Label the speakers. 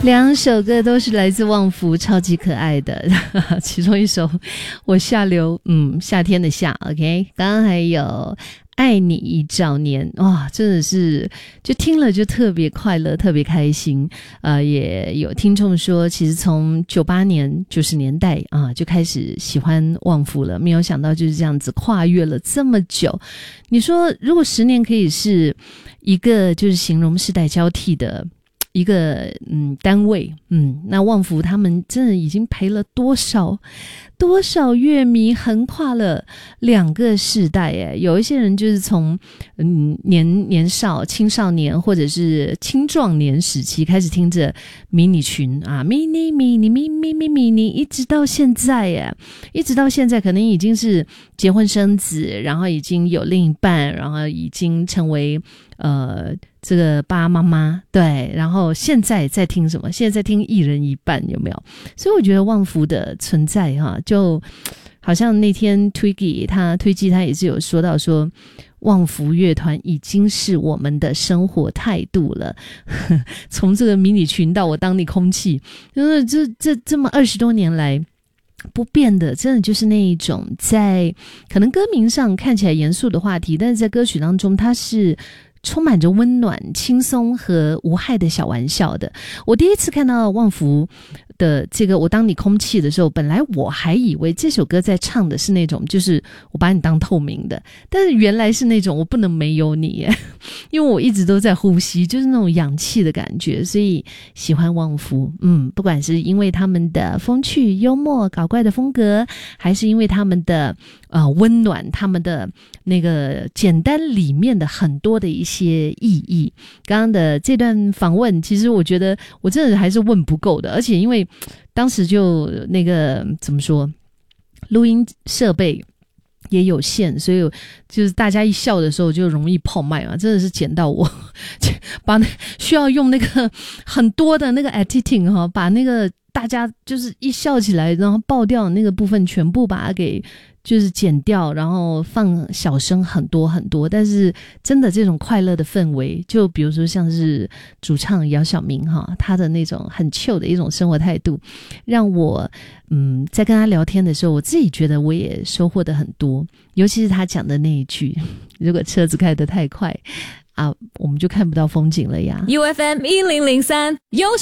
Speaker 1: 两首歌都是来自旺福，超级可爱的。其中一首我下流，夏天的夏 OK， 刚刚还有爱你一兆年，哇，真的是就听了就特别快乐，特别开心。也有听众说其实从98年90年代就开始喜欢旺福了，没有想到就是这样子跨越了这么久。你说如果10年可以是一个就是形容世代交替的一个单位，那旺福他们真的已经陪了多少乐迷，横跨了2个世代耶。有一些人就是从年少青少年或者是青壮年时期开始听着迷你群迷你一直到现在耶，一直到现在可能已经是结婚生子，然后已经有另一半，然后已经成为这个爸妈妈，对，然后现在在听什么？现在在听一人一半，有没有？所以我觉得旺福的存在就好像那天推基他也是有说到说，旺福乐团已经是我们的生活态度了。从这个迷你群到我当你空气，这么20多年来不变的，真的就是那一种在可能歌名上看起来严肃的话题，但是在歌曲当中它是充满着温暖、轻松和无害的小玩笑的。我第一次看到旺福的这个我当你空气的时候，本来我还以为这首歌在唱的是那种就是我把你当透明的，但是原来是那种我不能没有你耶，因为我一直都在呼吸，就是那种氧气的感觉。所以喜欢旺福，不管是因为他们的风趣幽默搞怪的风格，还是因为他们的温暖，他们的那个简单里面的很多的一些意义。刚刚的这段访问其实我觉得我真的还是问不够的，而且因为当时就那个怎么说，录音设备也有限，所以就是大家一笑的时候就容易泡麦嘛，真的是剪到我把需要用那个很多的那个 editing 把那个大家就是一笑起来然后爆掉的那个部分全部把它给就是剪掉，然后放小声很多很多。但是真的这种快乐的氛围，就比如说像是主唱姚晓明他的那种很 chill 的一种生活态度，让我在跟他聊天的时候，我自己觉得我也收获的很多。尤其是他讲的那一句，如果车子开得太快我们就看不到风景了呀。
Speaker 2: UFM 1003优